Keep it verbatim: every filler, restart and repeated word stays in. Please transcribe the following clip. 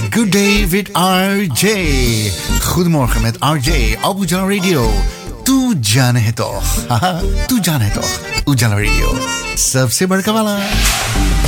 Good Day with R J. Goedemorgen met R J op Ujala Radio. तू जान है तो, तू जान है तो, उजाला रेडियो सबसे बड़का वाला.